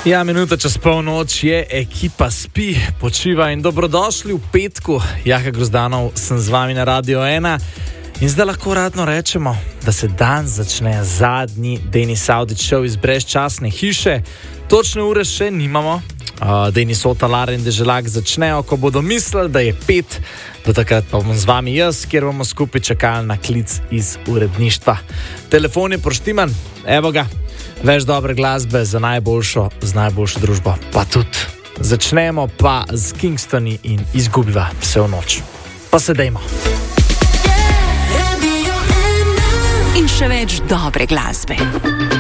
Ja, minuta čez polnoč je, ekipa spi, počiva in dobrodošli v petku. Jaka Grozdanov, sem z vami na Radio 1 in zdaj lahko radno rečemo, da se dan začne zadnji Denis Avdić šov iz brezčasne hiše. Točne ure še nimamo, Denis Otalar in Deželak začnejo, ko bodo mislili, da je 5. Do takrat pa bom z vami jaz, kjer bomo skupaj čakali na klic iz uredništva. Telefon je proštiman, evo ga. Več dobre glasbe za najboljšo, z najboljšo družbo. Pa tudi začnemo pa z Kingstoni in izgubiva vse v noč. Pa se dejmo. In še več dobre glasbe.